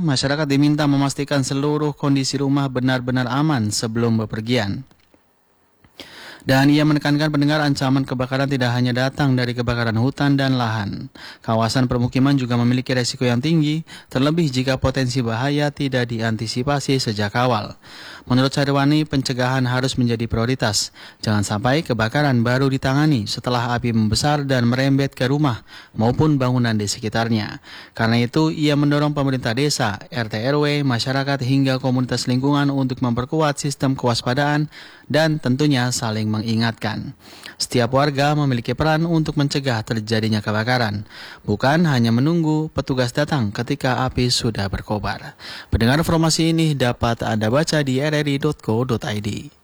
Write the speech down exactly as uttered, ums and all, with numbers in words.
masyarakat diminta memastikan seluruh kondisi rumah benar-benar aman sebelum bepergian. Dan ia menekankan pendengar ancaman kebakaran tidak hanya datang dari kebakaran hutan dan lahan. Kawasan permukiman juga memiliki resiko yang tinggi, terlebih jika potensi bahaya tidak diantisipasi sejak awal. Menurut Saryawani, pencegahan harus menjadi prioritas. Jangan sampai kebakaran baru ditangani setelah api membesar dan merembet ke rumah maupun bangunan di sekitarnya. Karena itu, ia mendorong pemerintah desa, R T R W, masyarakat hingga komunitas lingkungan untuk memperkuat sistem kewaspadaan dan tentunya saling mengingatkan. Setiap warga memiliki peran untuk mencegah terjadinya kebakaran, bukan hanya menunggu petugas datang ketika api sudah berkobar. Pendengar, informasi ini dapat Anda baca di r r i titik co titik i d.